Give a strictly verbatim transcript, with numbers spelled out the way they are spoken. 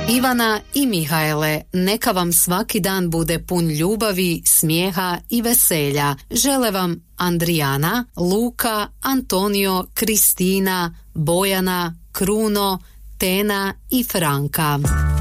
Ivana i Mihajle, neka vam svaki dan bude pun ljubavi, smijeha i veselja. Žele vam Andrijana, Luka, Antonio, Kristina, Bojana, Kruno, Tena i Franka.